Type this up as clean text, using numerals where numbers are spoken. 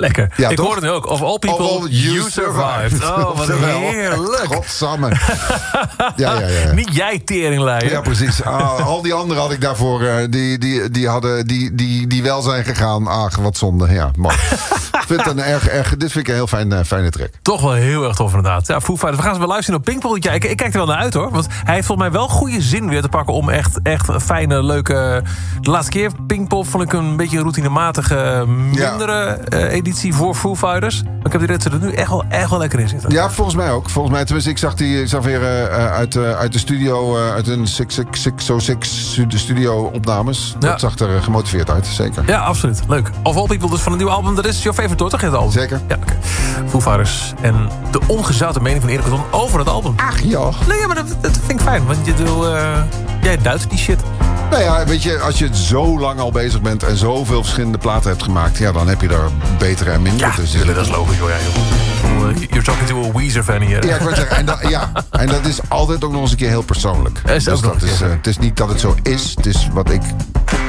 Lekker. Ja, ik toch? hoor het nu ook. Of all people, you survived. Oh, wat heerlijk. Godsamme. Ja. Niet jij teringlijn. Ja, precies. Al die anderen had ik daarvoor... Die wel zijn gegaan. Ach, wat zonde. Ja, mooi. Dit vind ik een heel fijne track. Toch wel heel erg tof inderdaad. Ja, Foo Fighters. We gaan ze wel live zien op Pinkpop. Ja, ik kijk er wel naar uit hoor. Want hij heeft volgens mij wel goede zin weer te pakken... om echt een fijne, leuke... De laatste keer Pinkpop vond ik een beetje een routinematige... mindere editie voor Foo Fighters. Maar ik heb die dat ze er nu echt wel lekker in zitten. Ja, volgens mij ook. Volgens mij, tenminste, ik zag weer uit de studio... uit een 606 studio opnames. Ja. Dat zag er gemotiveerd uit, zeker. Ja, absoluut. Leuk. Of All People dus van een nieuw album. Dat is jouw favorite hoor, toch? Het album? Zeker. Ja, oké. Foo Fighters. En de ongezouten mening van Erik Corton over het album. Ach, ja. Nee, maar dat vind ik fijn. Want jij duidt die shit. Nou ja, weet je, als je zo lang al bezig bent... en zoveel verschillende platen hebt gemaakt... ja, dan heb je er betere en minder. Ja, dus dat is logisch hoor. You're talking to a Weezer-fan hier. Ja, ik wou zeggen, en dat is altijd ook nog eens een keer heel persoonlijk. Is ook nog het is niet dat het zo is. Het is wat ik